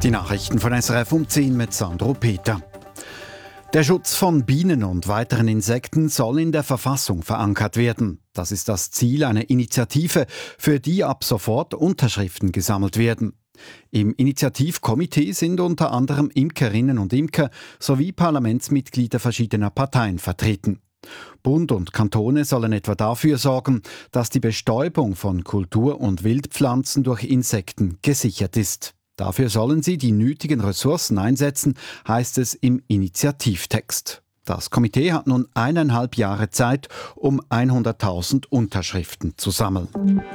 Die Nachrichten von SRF um 10 mit Sandro Peter. Der Schutz von Bienen und weiteren Insekten soll in der Verfassung verankert werden. Das ist das Ziel einer Initiative, für die ab sofort Unterschriften gesammelt werden. Im Initiativkomitee sind unter anderem Imkerinnen und Imker sowie Parlamentsmitglieder verschiedener Parteien vertreten. Bund und Kantone sollen etwa dafür sorgen, dass die Bestäubung von Kultur- und Wildpflanzen durch Insekten gesichert ist. Dafür sollen sie die nötigen Ressourcen einsetzen, heißt es im Initiativtext. Das Komitee hat nun 1,5 Jahre Zeit, um 100.000 Unterschriften zu sammeln.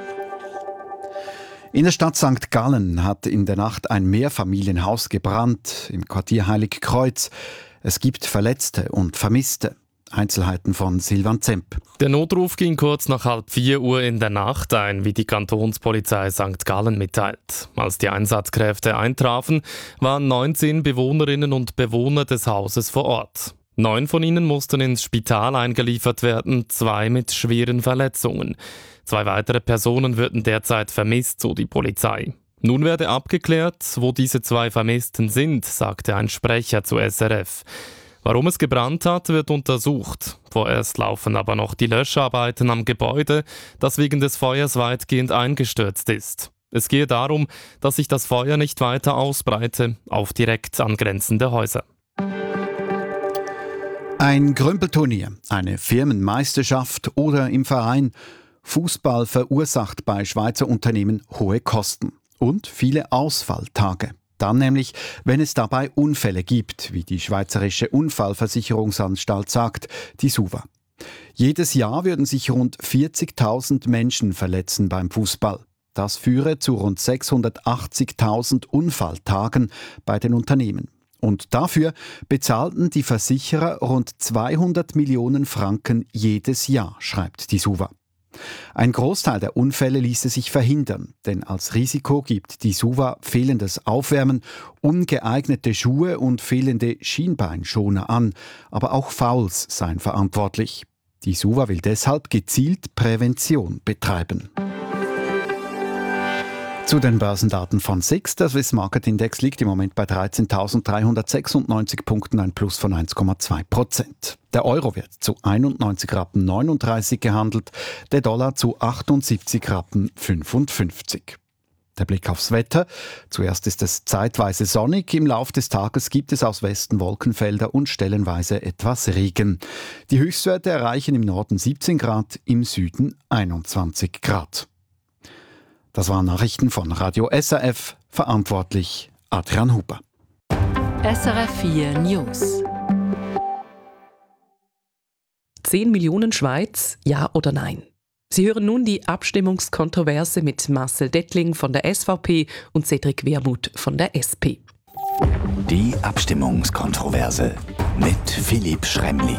In der Stadt St. Gallen hat in der Nacht ein Mehrfamilienhaus gebrannt, im Quartier Heiligkreuz. Es gibt Verletzte und Vermisste. Einzelheiten von Silvan Zemp. Der Notruf ging kurz nach 3:30 in der Nacht ein, wie die Kantonspolizei St. Gallen mitteilt. Als die Einsatzkräfte eintrafen, waren 19 Bewohnerinnen und Bewohner des Hauses vor Ort. 9 von ihnen mussten ins Spital eingeliefert werden, 2 mit schweren Verletzungen. 2 weitere Personen würden derzeit vermisst, so die Polizei. Nun werde abgeklärt, wo diese 2 Vermissten sind, sagte ein Sprecher zu SRF. Warum es gebrannt hat, wird untersucht. Vorerst laufen aber noch die Löscharbeiten am Gebäude, das wegen des Feuers weitgehend eingestürzt ist. Es gehe darum, dass sich das Feuer nicht weiter ausbreite auf direkt angrenzende Häuser. Ein Grümpelturnier, eine Firmenmeisterschaft oder im Verein. Fußball verursacht bei Schweizer Unternehmen hohe Kosten und viele Ausfalltage. Dann nämlich, wenn es dabei Unfälle gibt, wie die Schweizerische Unfallversicherungsanstalt sagt, die SUVA. Jedes Jahr würden sich rund 40.000 Menschen verletzen beim Fußball. Das führe zu rund 680.000 Unfalltagen bei den Unternehmen. Und dafür bezahlten die Versicherer rund 200 Millionen Franken jedes Jahr, schreibt die SUVA. Ein Großteil der Unfälle ließe sich verhindern, denn als Risiko gibt die SUVA fehlendes Aufwärmen, ungeeignete Schuhe und fehlende Schienbeinschoner an, aber auch Fouls seien verantwortlich. Die SUVA will deshalb gezielt Prävention betreiben. Zu den Börsendaten von SIX. Der Swiss Market Index liegt im Moment bei 13.396 Punkten, ein Plus von 1,2%. Der Euro wird zu 91,39 Rappen gehandelt, der Dollar zu 78,55 Rappen. Der Blick aufs Wetter. Zuerst ist es zeitweise sonnig. Im Lauf des Tages gibt es aus Westen Wolkenfelder und stellenweise etwas Regen. Die Höchstwerte erreichen im Norden 17 Grad, im Süden 21 Grad. Das waren Nachrichten von Radio SRF, verantwortlich Adrian Huber. SRF 4 News. 10 Millionen Schweiz, ja oder nein? Sie hören nun die Abstimmungskontroverse mit Marcel Dettling von der SVP und Cedric Wermuth von der SP. Die Abstimmungskontroverse mit Philipp Schremli.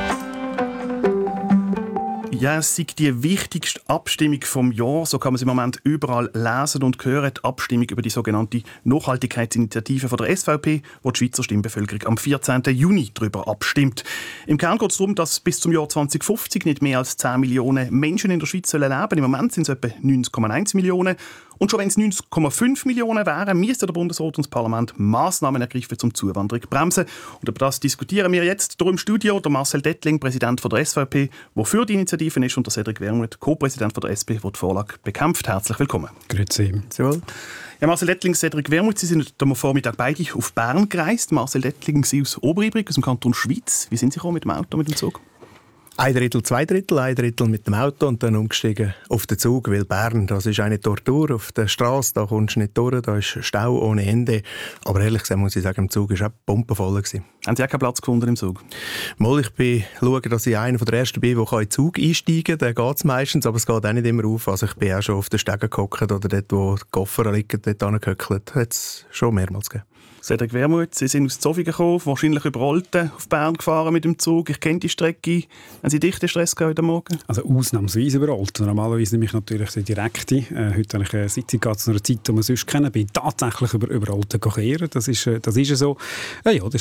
Ja, es ist die wichtigste Abstimmung vom Jahr. So kann man es im Moment überall lesen und hören. Die Abstimmung über die sogenannte Nachhaltigkeitsinitiative von der SVP, wo die Schweizer Stimmbevölkerung am 14. Juni darüber abstimmt. Im Kern geht es darum, dass bis zum Jahr 2050 nicht mehr als 10 Millionen Menschen in der Schweiz leben sollen. Im Moment sind es etwa 90,1 Millionen. Und schon wenn es 90,5 Millionen wären, müsste der Bundesrat und das Parlament Massnahmen ergreifen, um die Zuwanderung zu bremsen. Und über das diskutieren wir jetzt hier im Studio. Der Marcel Dettling, Präsident von der SVP, der für die Initiative ist, und der Cedric Wermuth, Co-Präsident von der SP, der die Vorlage bekämpft. Herzlich willkommen. Grüezi. Ja, Marcel Dettling, Cedric Wermuth, Sie sind am Vormittag beide auf Bern gereist. Marcel Dettling, Sie aus Oberibrig, aus dem Kanton Schwyz. Wie sind Sie gekommen, mit dem Auto, mit dem Zug? 1/3, 2/3, 1/3 mit dem Auto und dann umgestiegen auf den Zug, weil Bern, das ist eine Tortur auf der Straße, da kommst du nicht durch, da ist Stau ohne Ende. Aber ehrlich gesagt muss ich sagen, im Zug war auch pumpenvoll. Haben Sie auch keinen Platz gefunden im Zug? Ich schaue, dass ich einer der Ersten bin, der in den Zug einsteigen kann. Dann geht es meistens, aber es geht auch nicht immer auf. Also ich bin auch schon auf den Stegen gehockt oder dort, wo die Koffer liegen, dort hingehöckelt. Hat es schon mehrmals gegeben. Cedric Wermuth, Sie sind aus Zofingen gekommen, wahrscheinlich über Olten auf Bern gefahren mit dem Zug. Ich kenne die Strecke. Haben Sie dichten Stress heute Morgen? Also ausnahmsweise über Olten. Normalerweise nehme ich natürlich die direkte. Heute habe ich eine Sitzung zu einer Zeit, die wir sonst kennen. Bin tatsächlich über Olten kehren. Das ist so. Ja, das war gut gefüllt.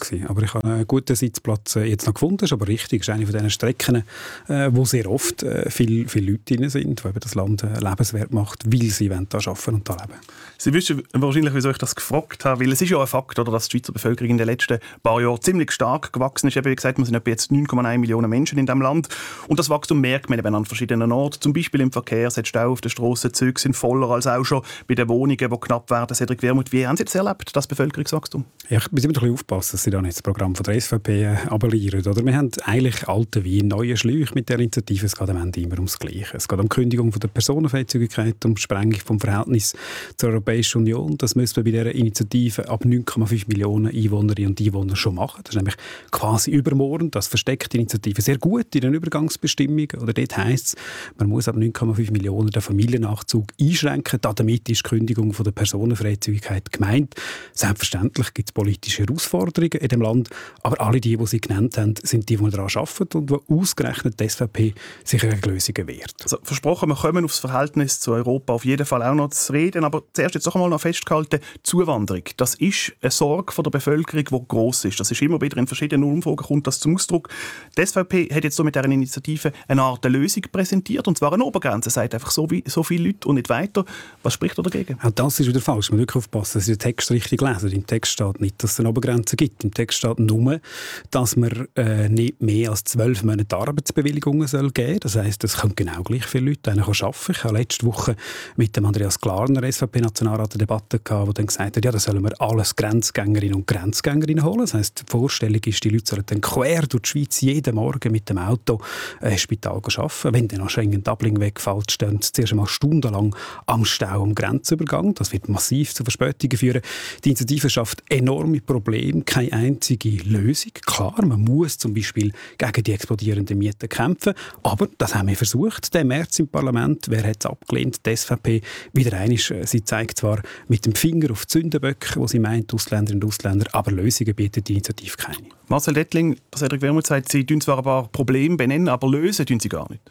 gewesen. Aber ich habe einen guten Sitzplatz jetzt noch gefunden. Das ist aber richtig. Das ist eine von diesen Strecken, wo sehr oft viele Leute drin sind, die eben das Land lebenswert macht, weil sie da arbeiten und da leben. Sie wissen wahrscheinlich, wieso ich das gefragt habe, weil es ist ja ein Fakt, oder, dass die Schweizer Bevölkerung in den letzten paar Jahren ziemlich stark gewachsen ist. Wie gesagt, wir sind etwa jetzt 9,1 Millionen Menschen in diesem Land. Und das Wachstum merkt man eben an verschiedenen Orten. Zum Beispiel im Verkehr, es hat Stau auf den Strassen, die Züge sind voller als auch schon bei den Wohnungen, die knapp werden. Cedric Wermuth, wie haben Sie das erlebt, das Bevölkerungswachstum? Ja, ich muss immer ein bisschen aufpassen, dass Sie da nicht das Programm von der SVP abonnieren. Oder? Wir haben eigentlich alte Wein, neue Schläuche mit der Initiative. Es geht am Ende immer ums Gleiche. Es geht um die Kündigung von der Personenfreizügigkeit, um die Sprengung vom Verhältnis zur Europäischen Union. Das müssen wir bei dieser Initiative ab 9,5 Millionen Einwohnerinnen und Einwohner schon machen. Das ist nämlich quasi übermorgen. Das versteckt die Initiative sehr gut in den Übergangsbestimmungen. Oder dort heisst es, man muss ab 9,5 Millionen den Familiennachzug einschränken. Damit ist die Kündigung von der Personenfreizügigkeit gemeint. Selbstverständlich gibt es politische Herausforderungen in dem Land, aber alle die Sie genannt haben, sind die daran arbeiten und wo ausgerechnet die SVP sich gegen Lösungen wehrt. Also, versprochen, wir kommen aufs Verhältnis zu Europa auf jeden Fall auch noch zu reden, aber zuerst jetzt noch einmal festgehalten, Zuwanderung, das ist eine Sorge von der Bevölkerung, die gross ist. Das ist immer wieder in verschiedenen Umfragen, kommt das zum Ausdruck. Die SVP hat jetzt so mit dieser Initiative eine Art Lösung präsentiert, und zwar eine Obergrenze, sagt einfach so viele Leute und nicht weiter. Was spricht dagegen? Auch das ist wieder falsch. Man muss wirklich aufpassen, dass Sie den Text richtig lesen. Im Text steht nicht, dass es eine Obergrenze gibt. Im Text steht nur, dass man nicht mehr als 12 Monate Arbeitsbewilligungen geben soll. Das heisst, es können genau gleich viele Leute arbeiten. Ich habe letzte Woche mit dem Andreas Glarner, SVP-Nationalrat, eine Debatte gehabt, wo dann gesagt hat, ja, da sollen wir alles Grenzgängerinnen und Grenzgänger holen. Das heisst, die Vorstellung ist, die Leute sollen dann quer durch die Schweiz jeden Morgen mit dem Auto ins Spital arbeiten. Wenn dann noch Schengen-Dublin wegfällt, stehen sie zuerst einmal stundenlang am Stau am Grenzübergang. Das wird massiv zu Verspätungen führen. Die Initiative schafft enorme Probleme, keine einzige Lösung. Klar, man muss zum Beispiel gegen die explodierenden Mieten kämpfen, aber das haben wir versucht. Der März im Parlament, wer hat es abgelehnt? Die SVP wieder einmal. Sie zeigt zwar mit dem Finger auf die Sündenböcke, wo sie meint, Ausländerinnen und Ausländer, aber Lösungen bietet die Initiative keine. Marcel Dettling, Cedric Wermuth sagt, Sie tun zwar ein paar Probleme benennen, aber lösen tun Sie gar nicht.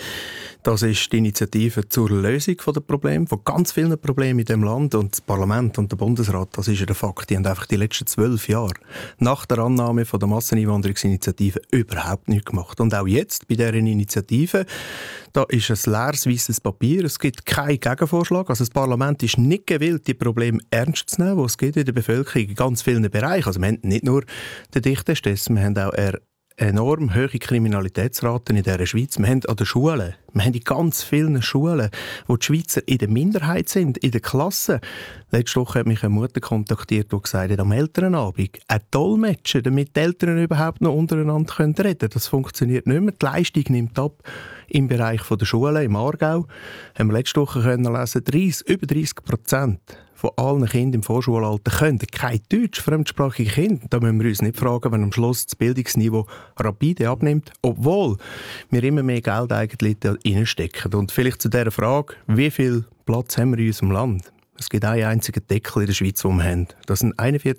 Das ist die Initiative zur Lösung der Probleme, von ganz vielen Problemen in diesem Land. Und das Parlament und der Bundesrat, das ist ja der Fakt, die haben einfach die letzten 12 Jahre nach der Annahme von der Masseneinwanderungsinitiative überhaupt nichts gemacht. Und auch jetzt bei dieser Initiative, da ist ein leeres, weisses Papier, es gibt keinen Gegenvorschlag. Also das Parlament ist nicht gewillt, die Probleme ernst zu nehmen, die es gibt in der Bevölkerung in ganz vielen Bereichen. Also wir haben nicht nur den dichten Stress, wir haben auch enorm hohe Kriminalitätsraten in dieser Schweiz. Wir haben an den Schulen, wir haben in ganz vielen Schulen, wo die Schweizer in der Minderheit sind, in der Klasse. Letzte Woche hat mich eine Mutter kontaktiert, die gesagt hat, am Elternabend ein Dolmetscher, damit die Eltern überhaupt noch untereinander reden können. Das funktioniert nicht mehr. Die Leistung nimmt ab. Im Bereich der Schulen, im Aargau, haben wir letzte Woche lesen, über 30% von allen Kindern im Vorschulalter können kein Deutsch, fremdsprachige Kinder. Da müssen wir uns nicht fragen, wenn am Schluss das Bildungsniveau rapide abnimmt, obwohl wir immer mehr Geld eigentlich da reinstecken. Und vielleicht zu dieser Frage, wie viel Platz haben wir in unserem Land? Es gibt einen einzigen Deckel in der Schweiz, den wir haben. Das sind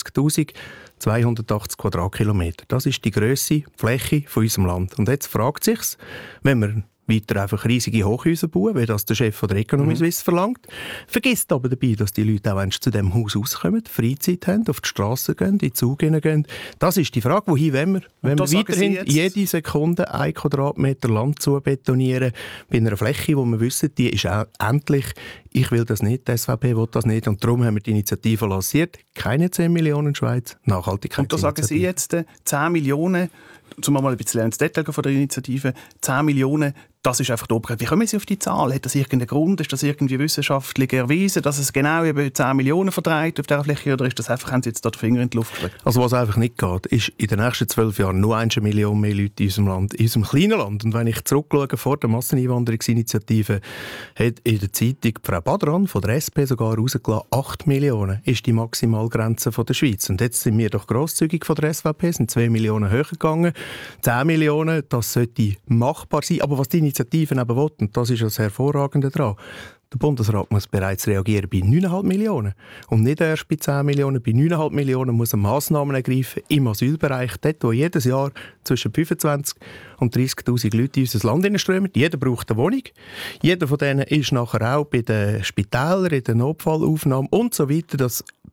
41.280 Quadratkilometer. Das ist die Grösse, die Fläche von unserem Land. Und jetzt fragt es sich, wenn wir weiter einfach riesige Hochhäuser bauen, wie das der Chef von der Economy Suisse verlangt. Vergisst aber dabei, dass die Leute auch zu diesem Haus rauskommen, Freizeit haben, auf die Straße gehen, in die Zug gehen. Das ist die Frage, wohin wollen wir? Wenn wir weiterhin jede Sekunde 1 Quadratmeter Land zu betonieren, bei einer Fläche, wo wir wissen, die ist auch endlich, ich will das nicht, die SVP will das nicht, und darum haben wir die Initiative lanciert. Keine 10 Millionen Schweiz, Nachhaltigkeit. Und da sagen Sie jetzt 10 Millionen, zum mal ein bisschen ins Detail von der Initiative, 10 Millionen, das ist einfach die Obergrenze. Wie kommen Sie auf die Zahl? Hat das irgendeinen Grund? Ist das irgendwie wissenschaftlich erwiesen, dass es genau eben 10 Millionen vertreibt auf dieser Fläche? Oder ist das einfach, haben Sie jetzt da den Finger in die Luft gestreckt? Also was einfach nicht geht, ist in den nächsten 12 Jahren nur 1 Million mehr Leute in unserem Land, in unserem kleinen Land. Und wenn ich zurückschaue, vor der Masseneinwanderungsinitiative hat in der Zeitung Frau Badran von der SP sogar rausgelassen, 8 Millionen ist die Maximalgrenze von der Schweiz. Und jetzt sind wir doch grosszügig von der SVP, sind 2 Millionen höher gegangen. 10 Millionen, das sollte machbar sein. Aber was die Initiativen eben will, und das ist das Hervorragende daran, der Bundesrat muss bereits reagieren bei 9,5 Millionen. Und nicht erst bei 10 Millionen. Bei 9,5 Millionen muss er Massnahmen ergreifen im Asylbereich, dort wo jedes Jahr zwischen 25 und 30'000 Leute in unser Land hineinströmen. Jeder braucht eine Wohnung. Jeder von denen ist nachher auch bei den Spitälern, in der Notfallaufnahme und so weiter. Das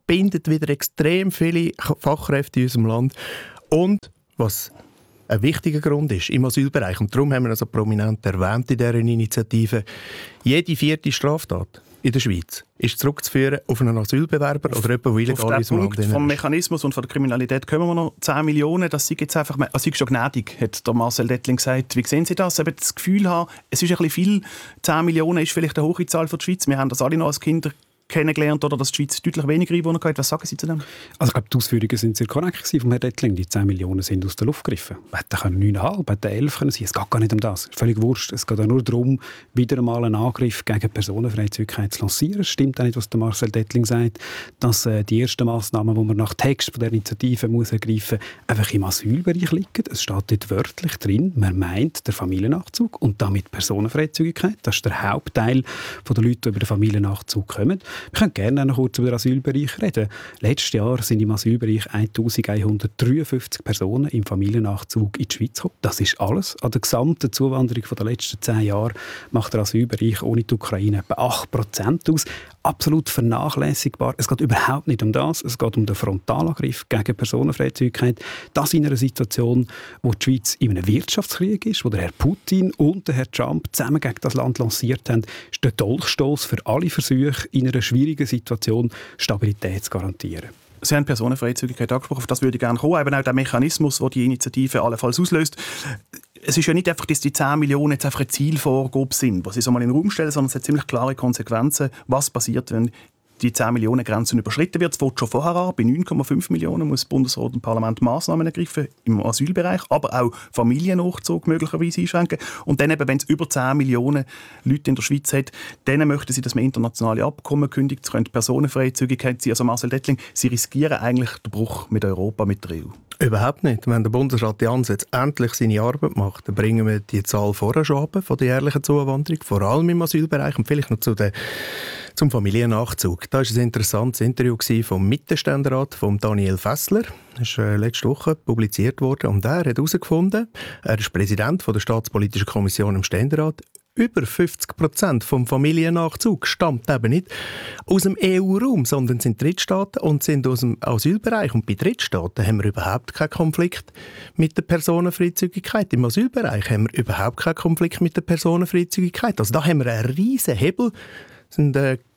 bindet wieder extrem viele Fachkräfte in unserem Land. Und was ein wichtiger Grund ist im Asylbereich, und darum haben wir also prominent erwähnt in dieser Initiative, jede 4. Straftat in der Schweiz ist zurückzuführen auf einen Asylbewerber oder jemanden, der illegal in unserem Land ist. Vom Mechanismus und von der Kriminalität kommen wir noch 10 Millionen. Das sind jetzt einfach, also ist schon gnädig, hat der Marcel Dettling gesagt. Wie sehen Sie das? Ich habe das Gefühl, es ist ein bisschen viel. 10 Millionen ist vielleicht eine hohe Zahl für die Schweiz. Wir haben das alle noch als Kinder kennengelernt, oder dass die Schweiz deutlich weniger Einwohner hat. Was sagen Sie zu dem? Also ich glaube, die Ausführungen sind sehr korrekt von Herrn Dettling. Die 10 Millionen sind aus der Luft gegriffen. Hätten 9,5, hätten 11 können sein. Es geht gar nicht um das. Völlig wurscht. Es geht auch nur darum, wieder einmal einen Angriff gegen Personenfreizügigkeit zu lancieren. Es stimmt auch nicht, was der Marcel Dettling sagt, dass die ersten Massnahmen, die man nach Text von der Initiative muss ergreifen muss, einfach im Asylbereich liegen. Es steht dort wörtlich drin, man meint den Familiennachzug und damit Personenfreizügigkeit. Das ist der Hauptteil der Leute, die über den Familiennachzug kommen. Wir können gerne noch kurz über den Asylbereich reden. Letztes Jahr sind im Asylbereich 1153 Personen im Familiennachzug in die Schweiz gekommen. Das ist alles. An der gesamten Zuwanderung der letzten 10 Jahre macht der Asylbereich ohne die Ukraine etwa 8% aus. Absolut vernachlässigbar. Es geht überhaupt nicht um das. Es geht um den Frontalangriff gegen Personenfreizügigkeit. Das in einer Situation, wo die Schweiz in einem Wirtschaftskrieg ist, wo der Herr Putin und der Herr Trump zusammen gegen das Land lanciert haben, ist der Dolchstoss für alle Versuche, in einer schwierigen Situation Stabilität zu garantieren. Sie haben Personenfreizügigkeit angesprochen, auf das würde ich gerne kommen. Eben auch der Mechanismus, der die Initiative allenfalls auslöst. Es ist ja nicht einfach, dass die 10 Millionen jetzt einfach eine Zielvorgabe sind, was sie so mal in den Raum stellen, sondern es hat ziemlich klare Konsequenzen, was passiert, wenn die 10 Millionen Grenzen überschritten wird. Es fängt schon vorher an. Bei 9,5 Millionen muss Bundesrat und Parlament Massnahmen ergreifen im Asylbereich, aber auch Familiennachzug möglicherweise einschränken. Und dann eben, wenn es über 10 Millionen Leute in der Schweiz hat, dann möchten sie, dass man internationale Abkommen kündigt. Es könnte Personenfreizügigkeit sein. Also Marcel Dettling, Sie riskieren eigentlich den Bruch mit Europa, mit der EU. Überhaupt nicht. Wenn der Bundesrat Jans jetzt endlich seine Arbeit macht, dann bringen wir die Zahl vorher schon runter von der jährlichen Zuwanderung, vor allem im Asylbereich und vielleicht noch zum Familiennachzug. Da war ein interessantes Interview vom Mittelständerat von Daniel Fessler. Das ist letzte Woche publiziert worden und er hat herausgefunden, er ist Präsident der Staatspolitischen Kommission im Ständerat, über 50% vom Familiennachzug stammt eben nicht aus dem EU-Raum, sondern sind Drittstaaten und sind aus dem Asylbereich. Und bei Drittstaaten haben wir überhaupt keinen Konflikt mit der Personenfreizügigkeit. Im Asylbereich haben wir überhaupt keinen Konflikt mit der Personenfreizügigkeit. Also da haben wir einen riesen Hebel. Das sind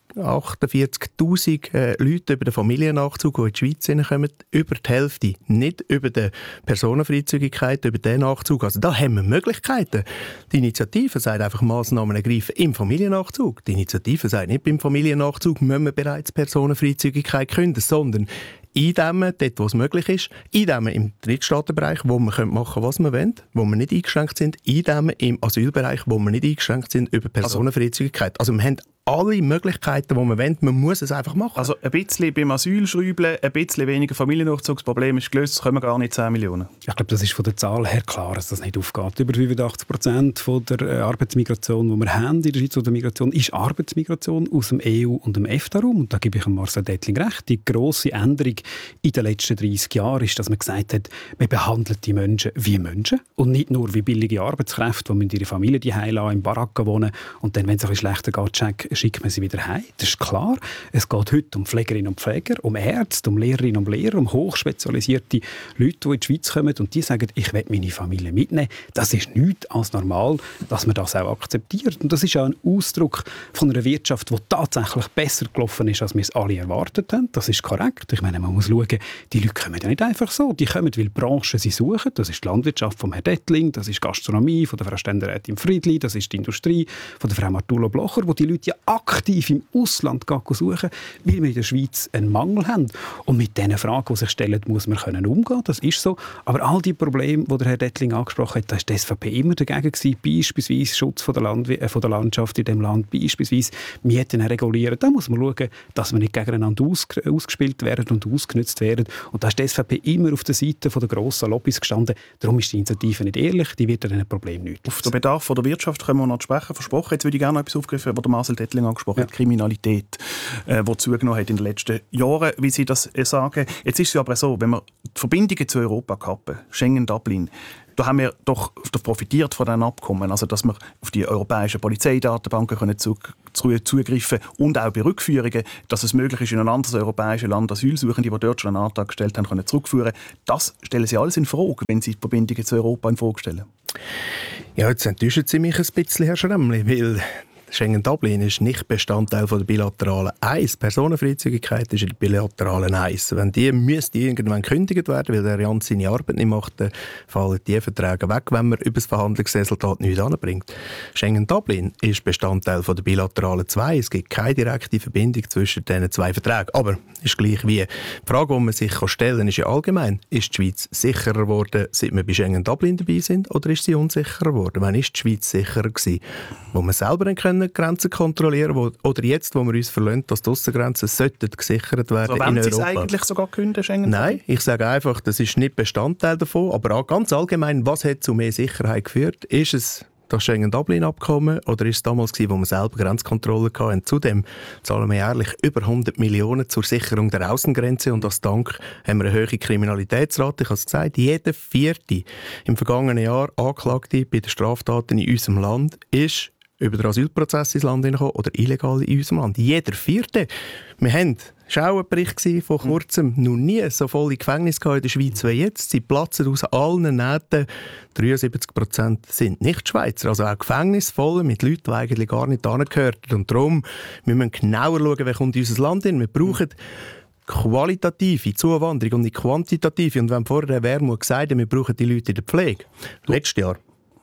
48'000 Leute über den Familiennachzug, die in die Schweiz hineinkommen, über die Hälfte nicht über die Personenfreizügigkeit, über den Nachzug. Also da haben wir Möglichkeiten. Die Initiative sagt einfach, Massnahmen ergreifen im Familiennachzug. Die Initiative sagt nicht, beim Familiennachzug müssen wir bereits Personenfreizügigkeit künden, sondern eindämmen, dort wo es möglich ist, eindämmen im Drittstaatenbereich, wo wir machen können, was wir wollen, wo wir nicht eingeschränkt sind, eindämmen im Asylbereich, wo wir nicht eingeschränkt sind über Personenfreizügigkeit. Also wir haben alle Möglichkeiten, die wir wollen, man muss es einfach machen. Also ein bisschen beim Asyl schrauben, ein bisschen weniger Familiennachzugsproblem ist gelöst, das können wir gar nicht 10 Millionen. Ich glaube, das ist von der Zahl her klar, dass das nicht aufgeht. Über 85% von der Arbeitsmigration, die wir haben in der Schweiz, oder Migration, ist Arbeitsmigration aus dem EU- und dem EFTA-Raum. Und da gebe ich Marcel Dettling recht. Die grosse Änderung in den letzten 30 Jahren ist, dass man gesagt hat, man behandelt die Menschen wie Menschen und nicht nur wie billige Arbeitskräfte, die ihre Familie die lassen, in Baracken wohnen und dann, wenn es ein bisschen schlechter geht, schickt man sie wieder heim. Das ist klar. Es geht heute um Pflegerinnen und Pfleger, um Ärzte, um Lehrerinnen und Lehrer, um hochspezialisierte Leute, die in die Schweiz kommen und die sagen, ich will meine Familie mitnehmen. Das ist nichts als normal, dass man das auch akzeptiert. Und das ist auch ein Ausdruck von einer Wirtschaft, die tatsächlich besser gelaufen ist, als wir es alle erwartet haben. Das ist korrekt. Ich meine, man muss schauen, die Leute kommen ja nicht einfach so. Die kommen, weil Branchen sie suchen. Das ist die Landwirtschaft von Herrn Dettling, das ist die Gastronomie von der Frau Ständerätin Friedli, das ist die Industrie von der Frau Martulo Blocher, wo die Leute ja aktiv im Ausland suchen, weil wir in der Schweiz einen Mangel haben. Und mit diesen Fragen, die sich stellen, muss man umgehen. Das ist so. Aber all die Probleme, die der Herr Dettling angesprochen hat, da war die SVP immer dagegen gewesen. Beispielsweise Schutz von der Landschaft in diesem Land, beispielsweise Mieten regulieren. Da muss man schauen, dass wir nicht gegeneinander ausgespielt werden und ausgenutzt werden. Und da ist die SVP immer auf der Seite der grossen Lobbys gestanden. Darum ist die Initiative nicht ehrlich, die wird an diesem Problem nicht. Auf den Bedarf der Wirtschaft können wir noch sprechen, versprochen. Jetzt würde ich gerne noch etwas aufgreifen, was der Marcel Dettling angesprochen hat, Kriminalität, die zugenommen hat in den letzten Jahren, wie Sie das sagen. Jetzt ist es aber so, wenn wir die Verbindungen zu Europa kappen, Schengen, Dublin, da haben wir doch profitiert von diesen Abkommen, also dass wir auf die europäischen Polizeidatenbanken können zugreifen und auch bei Rückführungen, dass es möglich ist, in ein anderes europäisches Land Asylsuchende, die dort schon einen Antrag gestellt haben, können zurückführen. Das stellen Sie alles in Frage, wenn Sie die Verbindungen zu Europa in Frage stellen. Ja, jetzt enttäuschen Sie mich ein bisschen, Herr Schremmli, weil Schengen-Dublin ist nicht Bestandteil der bilateralen 1. Personenfreizügigkeit ist in der bilateralen 1. Wenn die müsste irgendwann gekündigt werden, weil der Allianz seine Arbeit nicht macht, dann fallen die Verträge weg, wenn man über das Verhandlungsresultat nichts anbringt. Schengen-Dublin ist Bestandteil der bilateralen 2. Es gibt keine direkte Verbindung zwischen diesen zwei Verträgen. Aber ist gleich wie. Die Frage, die man sich stellen kann, ist ja allgemein. Ist die Schweiz sicherer geworden, seit wir bei Schengen-Dublin dabei sind, oder ist sie unsicherer geworden? Wann ist die Schweiz sicherer gewesen? Wo wir selber Grenzen kontrollieren, oder jetzt, wo wir uns verlassen, dass die Aussengrenzen gesichert werden in Europa. Wollen Sie es eigentlich sogar künden, Schengen? Nein, ich sage einfach, das ist nicht Bestandteil davon, aber auch ganz allgemein, was hat zu mehr Sicherheit geführt? Ist es das Schengen-Dublin-Abkommen oder ist es damals gewesen, wo wir selber Grenzkontrollen hatten? Zudem zahlen wir jährlich über 100 Millionen zur Sicherung der Außengrenze und als Dank haben wir eine hohe Kriminalitätsrate. Ich habe es gesagt, jeder Vierte im vergangenen Jahr Anklagte bei den Straftaten in unserem Land ist über den Asylprozess ins Land hineinkommen oder illegal in unserem Land. Jeder Vierte. Wir haben auch ein Bericht vor kurzem, noch nie so volle Gefängnisse in der Schweiz wie jetzt. Sie platzen aus allen Nähten. 73% sind nicht Schweizer. Also auch Gefängnisse voll mit Leuten, die eigentlich gar nicht hingehören. Und darum müssen wir genauer schauen, wer kommt in unser Land hin. Wir brauchen qualitative Zuwanderung und nicht quantitative. Und wenn vorher der Wermut gesagt hat, wir brauchen die Leute in der Pflege. Letztes Jahr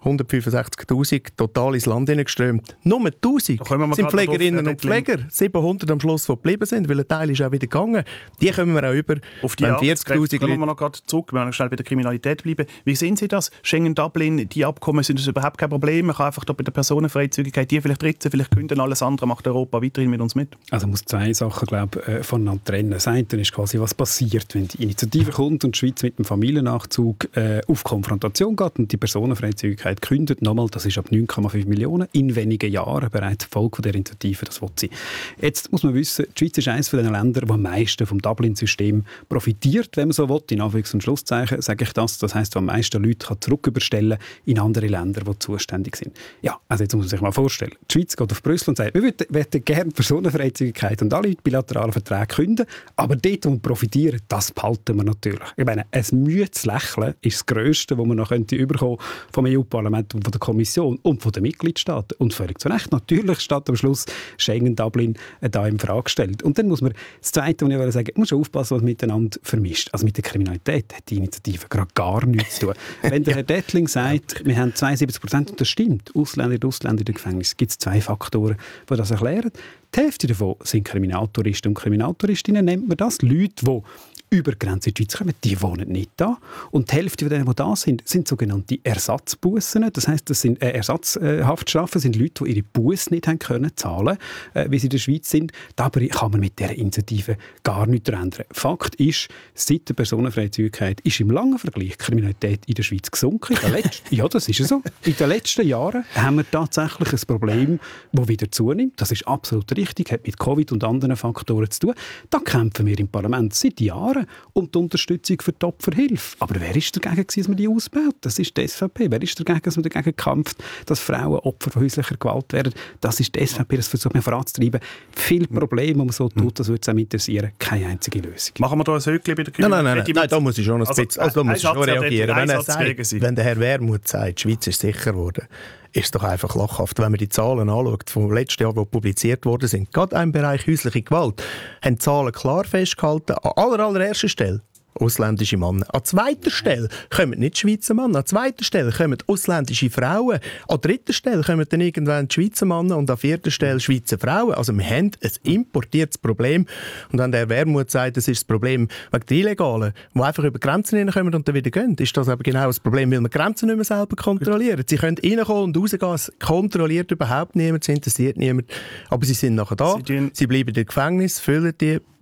165'000 total ins Land hineingeströmt. Nur 1'000 sind Pflegerinnen und Pfleger. 700 am Schluss, die geblieben sind, weil ein Teil ist auch wieder gegangen. Die kommen wir auch über. Auf die 40'000 kommen wir noch gerade zurück, wir wollen schnell bei der Kriminalität bleiben. Wie sehen Sie das? Schengen-Dublin, die Abkommen sind das überhaupt kein Problem. Man kann einfach bei der Personenfreizügigkeit die vielleicht ritzen, vielleicht künden, alles andere macht Europa weiterhin mit uns mit. Also man muss zwei Sachen voneinander trennen. Das eine ist quasi, was passiert, wenn die Initiative kommt und die Schweiz mit dem Familiennachzug auf Konfrontation geht und die Personenfreizügigkeit gekündigt. Nochmal, das ist ab 9,5 Millionen in wenigen Jahren bereits Folge der Initiative, das will sie. Jetzt muss man wissen, die Schweiz ist eines von den Ländern, die am meisten vom Dublin-System profitiert, wenn man so will. In Anführungs- und Schlusszeichen sage ich das. Das heisst, am meisten Leute kann zurücküberstellen in andere Länder, die zuständig sind. Ja, also jetzt muss man sich mal vorstellen. Die Schweiz geht auf Brüssel und sagt, wir würden gerne Personenfreizügigkeit und alle bilateralen Verträge künden, aber dort, wo wir profitieren, das behalten wir natürlich. Ich meine, ein müdes Lächeln ist das Grösste, das man noch überkommen vom EU-Parlament und von der Kommission und von den Mitgliedstaaten. Und völlig zu Recht. Natürlich steht am Schluss Schengen-Dublin da in Frage gestellt. Und dann muss man, das Zweite, was ich sagen muss man aufpassen, was miteinander vermischt. Also mit der Kriminalität hat die Initiative gerade gar nichts zu tun. Wenn der Herr Dettling sagt, wir haben 72%, und das stimmt, Ausländer in den Gefängnissen, gibt es zwei Faktoren, die das erklären. Die Hälfte davon sind Kriminaltouristen und Kriminaltouristinnen, nennt man das. Leute, die über die Grenze in die Schweiz kommen, die wohnen nicht da. Und die Hälfte von denen, die da sind sogenannte Ersatzbussen. Das heisst, das sind Ersatzhaftstrafen, sind Leute, die ihre Busse nicht haben können zahlen, wie sie in der Schweiz sind. Dabei kann man mit dieser Initiative gar nichts ändern. Fakt ist, seit der Personenfreizügigkeit ist im langen Vergleich die Kriminalität in der Schweiz gesunken. Ja, das ist so. In den letzten Jahren haben wir tatsächlich ein Problem, das wieder zunimmt. Das ist absolut richtig, hat mit Covid und anderen Faktoren zu tun. Da kämpfen wir im Parlament seit Jahren um die Unterstützung für die Opferhilfe. Aber wer ist dagegen, dass man die ausbaut? Das ist die SVP. Wer ist dagegen, dass man dagegen kämpft, dass Frauen Opfer von häuslicher Gewalt werden? Das ist die SVP. Das versucht man voranzutreiben. Viele Probleme, die man so tut, das würde es auch interessieren. Keine einzige Lösung. Machen wir da ein Höckchen bei der Kriminalität? Nein, da muss ich schon ein bisschen reagieren. Wenn der Herr Wermuth sagt, die Schweiz ist sicher geworden, ist es doch einfach lachhaft, wenn man die Zahlen anschaut, vom letzten Jahr, die publiziert worden sind. Gerade im Bereich häusliche Gewalt haben die Zahlen klar festgehalten, an allererster Stelle ausländische Männer. An zweiter Stelle kommen nicht Schweizer Männer, an zweiter Stelle kommen ausländische Frauen, an dritter Stelle kommen dann irgendwann die Schweizer Männer und an vierter Stelle Schweizer Frauen. Also wir haben ein importiertes Problem. Und wenn der Wermuth sagt, das ist das Problem wegen der Illegalen, die einfach über Grenzen hineinkommen und dann wieder gehen, ist das aber genau das Problem, weil wir Grenzen nicht mehr selber kontrollieren. Sie können reinkommen und rausgehen, es kontrolliert überhaupt niemand, es interessiert niemand, aber sie sind nachher da, sie bleiben im Gefängnis, füllen die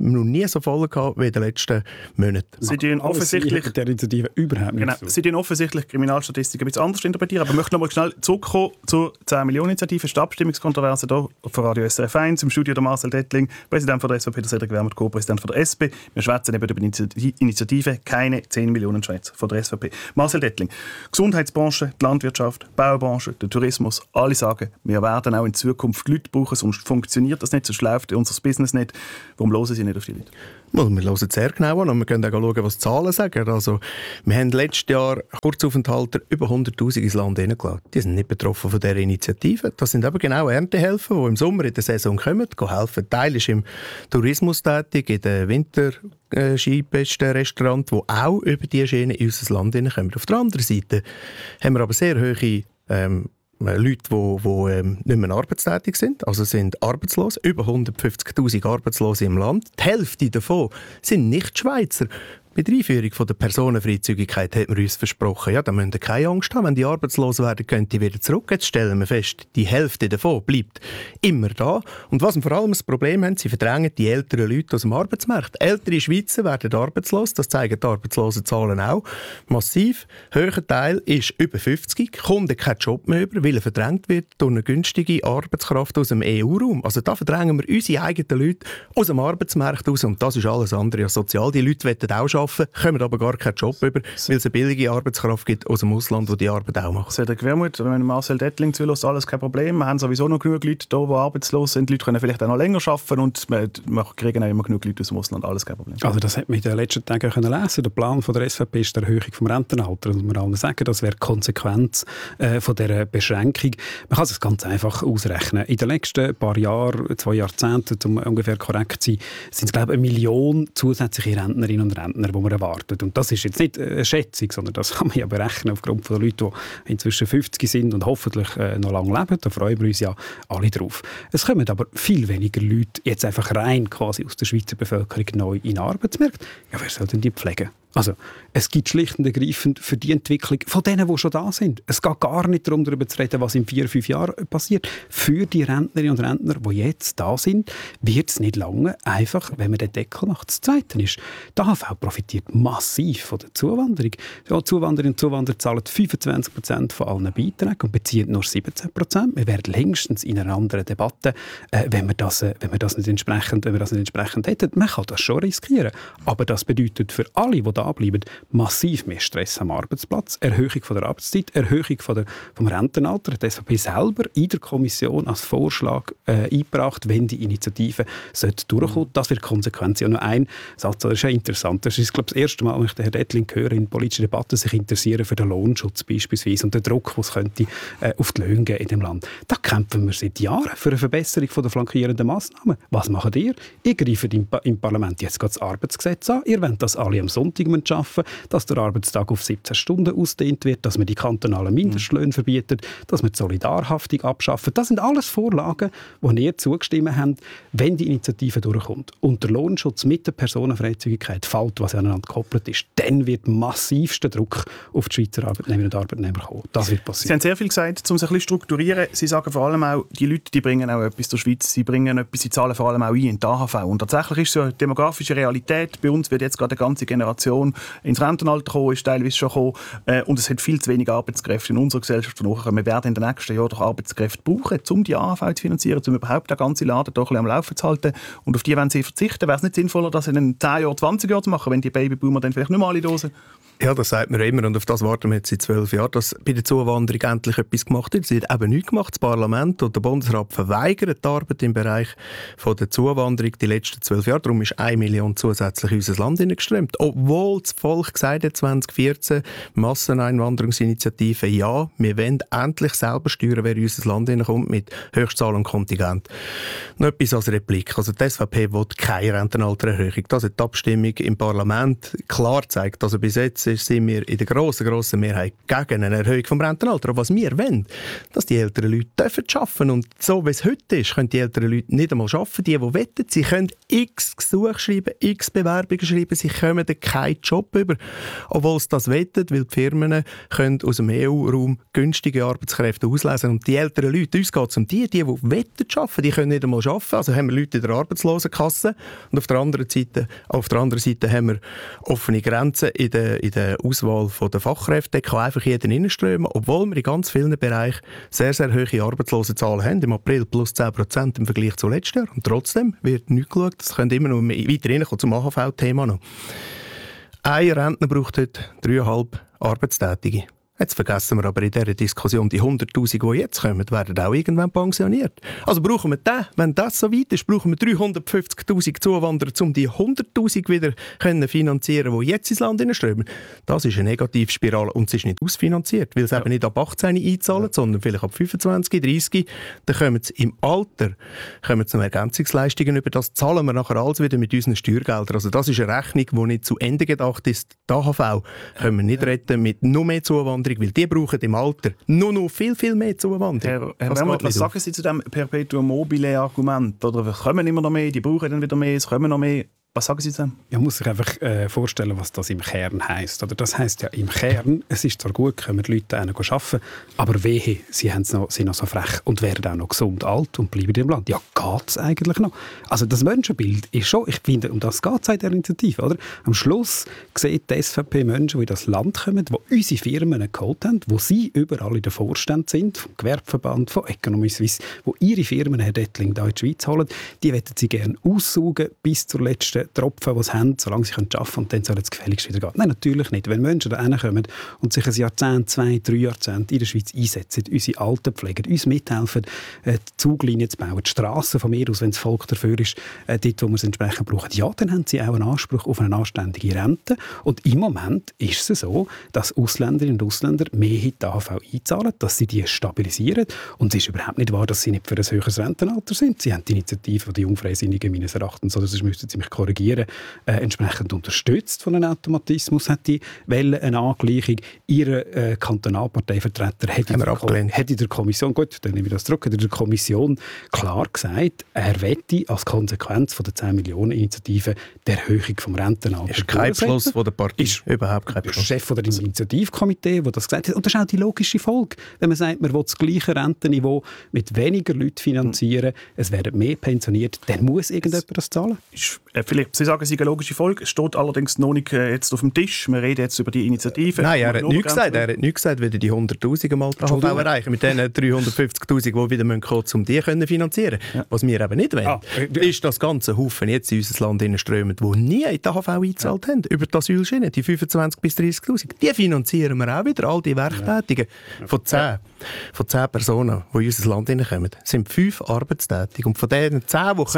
noch nie so voll gehabt wie in den letzten Monaten. Sie tun offensichtlich der Initiative überhaupt nicht genau, Sie tun offensichtlich Kriminalstatistik ein bisschen anders interpretieren, aber ich möchte noch mal schnell zurückkommen zur 10-Millionen-Initiative, die Abstimmungskontroverse hier von Radio SRF 1, im Studio der Marcel Dettling, Präsident von der SVP, der Cedric Wermuth, Co-Präsident von der SP. Wir schwätzen eben über die Initiative «Keine 10 Millionen Schweizer» von der SVP. Marcel Dettling, Gesundheitsbranche, die Landwirtschaft, die Baubranche, der Tourismus, alle sagen, wir werden auch in Zukunft Leute brauchen, sonst funktioniert das nicht, sonst läuft unser Business nicht. Warum hören Sie nicht auf die Leute? Wir hören sehr genau an und wir können auch schauen, was die Zahlen sagen. Also, wir haben letztes Jahr Kurzaufenthalter über 100'000 ins Land hineingelassen. Die sind nicht betroffen von dieser Initiative. Das sind aber genau Erntehelfer, die im Sommer in der Saison kommen, helfen. Ein Teil ist im Tourismus tätig, in den Winterskipisten-Restaurants, die auch über diese Schiene in unser Land hineinkommen. Auf der anderen Seite haben wir aber sehr hohe Leute, die nicht mehr arbeitstätig sind, also sind arbeitslos, über 150'000 Arbeitslose im Land. Die Hälfte davon sind nicht Schweizer. Bei der Einführung der Personenfreizügigkeit hat man uns versprochen, ja, da müssen wir keine Angst haben, wenn die arbeitslos werden, gehen die wieder zurück. Jetzt stellen wir fest, die Hälfte davon bleibt immer da. Und was wir vor allem das Problem haben, sie verdrängen die älteren Leute aus dem Arbeitsmarkt. Ältere Schweizer werden arbeitslos, das zeigen die Arbeitslosenzahlen auch. Massiv, höherer Teil ist über 50, kommt keinen Job mehr über, weil er verdrängt wird durch eine günstige Arbeitskraft aus dem EU-Raum. Also da verdrängen wir unsere eigenen Leute aus dem Arbeitsmarkt aus und das ist alles andere als sozial. Die Leute wollen auch arbeiten, kommen aber gar keinen Job über, weil es eine billige Arbeitskraft gibt aus dem Ausland, die die Arbeit auch macht. Cedric Wermuth, wenn Marcel Dettling zulässt, alles kein Problem. Wir haben sowieso noch genug Leute da, die arbeitslos sind. Die Leute können vielleicht auch noch länger arbeiten und wir kriegen auch immer genug Leute aus dem Ausland. Alles kein Problem. Also das hat man in den letzten Tagen lesen können. Der Plan von der SVP ist die Erhöhung des Rentenalters. Das muss man allen sagen, das wäre die Konsequenz von dieser Beschränkung. Man kann es ganz einfach ausrechnen. In den letzten paar Jahren, 2 Jahrzehnten, um ungefähr korrekt zu sein, sind es, glaube ich, 1 Million zusätzliche Rentnerinnen und Rentner, die man erwartet. Und das ist jetzt nicht eine Schätzung, sondern das kann man ja berechnen aufgrund von den Leuten, die inzwischen 50 sind und hoffentlich noch lange leben. Da freuen wir uns ja alle drauf. Es kommen aber viel weniger Leute jetzt einfach rein quasi aus der Schweizer Bevölkerung neu in den Arbeitsmarkt. Ja, wer soll denn die pflegen? Also, es gibt schlicht und ergreifend für die Entwicklung von denen, die schon da sind. Es geht gar nicht darum, darüber zu reden, was in 4-5 Jahren passiert. Für die Rentnerinnen und Rentner, die jetzt da sind, wird es nicht lange, einfach, wenn man den Deckel macht. Das Zweite ist, die AHV profitiert massiv von der Zuwanderung. Ja, Zuwanderinnen und Zuwanderer zahlen 25% von allen Beiträgen und beziehen nur 17%. Wir wären längstens in einer anderen Debatte, wenn wir das nicht entsprechend hätten. Man kann das schon riskieren. Aber das bedeutet für alle, die da bleiben, massiv mehr Stress am Arbeitsplatz, Erhöhung von der Arbeitszeit, Erhöhung vom Rentenalter. Die SVP selber in der Kommission als Vorschlag eingebracht, wenn die Initiative durchkommt. Das wird Konsequenz. Ja, nur ein Satz, das ist ja interessant. Das ist, glaube ich, das erste Mal, wenn ich den Herrn Dettling höre, in politischen Debatten sich interessieren für den Lohnschutz beispielsweise und den Druck, den es könnte auf die Löhne geben in dem Land. Da kämpfen wir seit Jahren für eine Verbesserung der flankierenden Massnahmen. Was macht ihr? Ihr greift im Parlament jetzt das Arbeitsgesetz an. Ihr wollt, dass alle am Sonntag arbeiten, dass der Arbeitstag auf 17 Stunden ausgedehnt wird, dass man die kantonalen Mindestlöhne verbietet, dass man die Solidarhaftung abschafft. Das sind alles Vorlagen, die ihr zugestimmt habt, wenn die Initiative durchkommt. Und der Lohnschutz mit der Personenfreizügigkeit fällt, was aneinander gekoppelt ist, dann wird massivster Druck auf die Schweizer Arbeitnehmerinnen und Arbeitnehmer kommen. Das wird passieren. Sie haben sehr viel gesagt, um sich ein bisschen strukturieren. Sie sagen vor allem auch, die Leute, die bringen auch etwas zur Schweiz, sie bringen etwas, sie zahlen vor allem auch ein in die AHV. Und tatsächlich ist es so eine demografische Realität. Bei uns wird jetzt gerade eine ganze Generation ins Rentenalter gekommen, ist teilweise schon gekommen. Und es hat viel zu wenig Arbeitskräfte in unserer Gesellschaft. Wir werden in den nächsten Jahren doch Arbeitskräfte brauchen, um die AHV zu finanzieren, um überhaupt den ganzen Laden doch ein bisschen am Laufen zu halten. Und auf die wollen sie verzichten. Wäre es nicht sinnvoller, das in 10 Jahren, 20 Jahren zu machen, wenn die Babyboomer dann vielleicht nicht mal alle da sind? Ja, das sagt man immer und auf das warten wir jetzt seit 12 Jahren, dass bei der Zuwanderung endlich etwas gemacht wird. Es wird eben nichts gemacht. Das Parlament und der Bundesrat verweigern die Arbeit im Bereich von der Zuwanderung die letzten 12 Jahre. Darum ist 1 Million zusätzlich in unser Land hineingeströmt. Obwohl das Volk gesagt hat, 2014, Masseneinwanderungsinitiative, ja, wir wollen endlich selber steuern, wer in unser Land hineinkommt mit Höchstzahl und Kontingent. Noch etwas als Replik. Also die SVP will keine Rentenaltererhöhung. Das hat die Abstimmung im Parlament klar gezeigt. Also bis jetzt sind wir in der grossen Mehrheit gegen eine Erhöhung des Rentenalters. Aber was wir wollen, dass die älteren Leute arbeiten dürfen. Und so wie es heute ist, können die älteren Leute nicht einmal arbeiten. Die wollen, sie können x Gesuche schreiben, x Bewerbungen schreiben, sie kommen dann keinen Job über, obwohl sie das wollen, weil die Firmen können aus dem EU-Raum günstige Arbeitskräfte auslesen. Und die älteren Leute, uns geht es um die wollen arbeiten, die können nicht einmal arbeiten. Also haben wir Leute in der Arbeitslosenkasse und auf der anderen Seite haben wir offene Grenzen in der Auswahl der Fachkräfte. Da kann einfach jeder reinströmen, obwohl wir in ganz vielen Bereichen sehr, sehr hohe Arbeitslosenzahlen haben. Im April plus 10% im Vergleich zu letztem Jahr. Und trotzdem wird nicht geschaut. Das könnte immer noch weiter reinkommen zum AHV-Thema noch. Ein Rentner braucht heute 3,5 Arbeitstätige. Jetzt vergessen wir aber in dieser Diskussion, die 100'000, die jetzt kommen, werden auch irgendwann pensioniert. Also brauchen wir den, wenn das so weit ist, brauchen wir 350'000 Zuwanderer, um die 100'000 wieder finanzieren, die jetzt ins Land hineinströmen. Das ist eine Negativspirale und es ist nicht ausfinanziert, weil es eben nicht ab 18 einzahlen, sondern vielleicht ab 25, 30. Dann kommen sie im Alter noch Ergänzungsleistungen über. Das zahlen wir nachher alles wieder mit unseren Steuergeldern. Also das ist eine Rechnung, die nicht zu Ende gedacht ist. Die AHV können wir nicht retten mit noch mehr Zuwanderung, weil die brauchen im Alter noch viel, viel mehr Zuwanderung. Herr Wermuth, was sagen Sie zu dem Perpetuum mobile Argument? Oder wir kommen immer noch mehr, die brauchen dann wieder mehr, es kommen noch mehr. Was sagen Sie zu dem? Man muss sich einfach vorstellen, was das im Kern heisst. Oder das heisst ja im Kern, es ist zwar gut, können die Leute arbeiten, aber wehe, sie sind noch so frech und werden auch noch gesund alt und bleiben im Land. Ja, geht es eigentlich noch? Also das Menschenbild ist schon, ich finde, um das geht es in der Initiative. Oder? Am Schluss sieht die SVP Menschen, die in das Land kommen, die unsere Firmen geholt haben, wo sie überall in der Vorstand sind, vom Gewerbeverband, von Economy Suisse, wo ihre Firmen, Herr Dettling, hier in die Schweiz holen, die wollen sie gerne aussaugen bis zur letzten Tropfen, die sie haben, solange sie arbeiten können, und dann soll es gefälligst wieder gehen. Nein, natürlich nicht. Wenn Menschen da hinkommen und sich ein Jahrzehnt, 2, 3 Jahrzehnte in der Schweiz einsetzen, unsere Altenpfleger, uns mithelfen, die Zuglinien zu bauen, die Strassen von mir aus, wenn das Volk dafür ist, dort, wo wir es entsprechend brauchen, ja, dann haben sie auch einen Anspruch auf eine anständige Rente. Und im Moment ist es so, dass Ausländerinnen und Ausländer mehr in die AHV einzahlen, dass sie die stabilisieren. Und es ist überhaupt nicht wahr, dass sie nicht für ein höheres Rentenalter sind. Sie haben die Initiative der Jungfreisinnigen meines Erachtens, oder sonst müssten sie mich korrigieren, entsprechend unterstützt von einem Automatismus, hat die Welle eine Angleichung. Ihre Kantonalparteivertreter hat in der Kommission, gut, dann nehme ich das zurück, hat in der Kommission klar gesagt, er wette als Konsequenz von der 10 Millionen Initiative der Erhöhung vom Rentenalter. Ist kein Beschluss von der Partei. Ist überhaupt kein Beschluss. Der Chef von der Initiativkomitee, der das gesagt hat. Und das ist auch die logische Folge. Wenn man sagt, man will das gleiche Rentenniveau mit weniger Leuten finanzieren, es werden mehr pensioniert, dann muss irgendjemand das zahlen. Vielleicht, Sie sagen, es ist eine logische Folge. Es steht allerdings noch nicht jetzt auf dem Tisch. Wir reden jetzt über die Initiative. Nein, er hat nichts gesagt. Er hat nichts gesagt, wie die 100'000 im Alter erreichen. Mit den 350'000, die wieder kommen, um die zu finanzieren. Ja. Was wir eben nicht wollen, ist das ganze Haufen jetzt in unser Land hineinströmen, die nie in die AHV eingezahlt haben. Über die Asylschiene, die 25'000 bis 30'000. Die finanzieren wir auch wieder, all die Werktätigen. Von 10 Personen, die in unser Land hineinkommen, sind 5 arbeitstätig. Und von diesen 10, die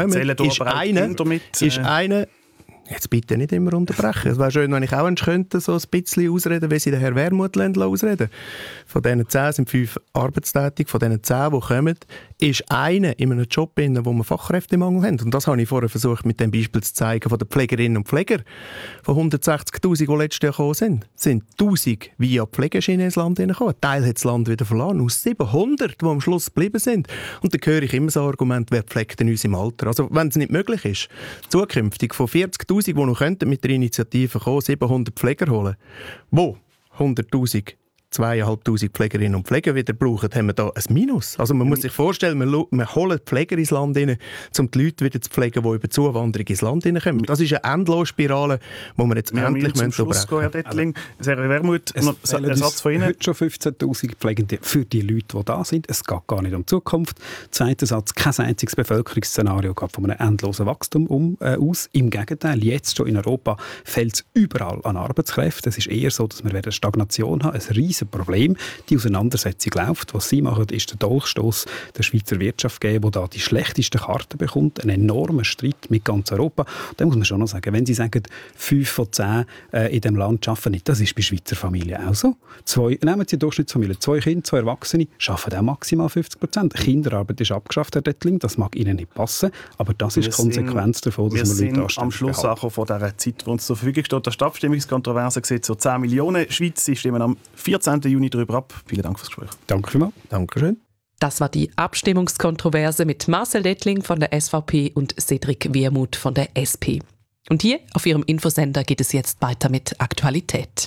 kommen, ist einer... Jetzt bitte nicht immer unterbrechen. Es wäre schön, wenn ich auch könnte, so ein bisschen ausreden, wie Sie den Herrn Wermuth ausreden. Von diesen 10 sind 5 arbeitstätig. Von diesen 10, die kommen, ist einer in einem Job, wo wir Fachkräftemangel haben. Und das habe ich vorher versucht, mit dem Beispiel zu zeigen von den Pflegerinnen und Pfleger. Von 160'000, die letztes Jahr gekommen sind 1'000 via Pflegeschiene ins Land hineingekommen. Ein Teil hat das Land wieder verloren. Aus 700, die am Schluss geblieben sind. Und dann höre ich immer so ein Argument, wer pflegt denn uns im Alter? Also wenn es nicht möglich ist, zukünftig von 40'000, die noch mit der Initiative kommen, 700 Pfleger holen, wo 100'000 2'500 Pflegerinnen und Pfleger wieder brauchen, haben wir da ein Minus. Also man muss sich vorstellen, wir holen Pfleger ins Land rein, um die Leute wieder zu pflegen, die über Zuwanderung ins Land kommen. Das ist eine Endlosspirale, die wir jetzt endlich zum Schluss gehen, Herr Dettling. Herr Wermuth, ein Satz von Ihnen. Heute schon 15'000 Pflegende für die Leute, die da sind. Es geht gar nicht um die Zukunft. Zweiter Satz, kein einziges Bevölkerungsszenario geht von einem endlosen Wachstum aus. Im Gegenteil, jetzt schon in Europa fehlt es überall an Arbeitskräften. Es ist eher so, dass wir eine Stagnation haben, ein riesiges riesen Problem. Die Auseinandersetzung läuft. Was sie machen, ist der Dolchstoss der Schweizer Wirtschaft geben, die da die schlechtesten Karten bekommt. Ein enormer Streit mit ganz Europa. Da muss man schon noch sagen, wenn Sie sagen, 5 von 10 in diesem Land arbeiten nicht, das ist bei Schweizer Familien auch so. Nehmen Sie die Durchschnittsfamilie, 2 Kinder, 2 Erwachsene, arbeiten auch maximal 50%. Kinderarbeit ist abgeschafft, Herr Dettling, das mag Ihnen nicht passen, aber das ist die Konsequenz davon, dass wir Leute anständig am Schluss von dieser Zeit, die uns zur Verfügung steht. Die Abstimmungskontroverse sieht so 10 Millionen Schweiz. Sie stimmen am 14. Juni darüber ab. Vielen Dank fürs Gespräch. Danke vielmals. Dankeschön. Das war die Abstimmungskontroverse mit Marcel Dettling von der SVP und Cedric Wermuth von der SP. Und hier auf Ihrem Infosender geht es jetzt weiter mit Aktualität.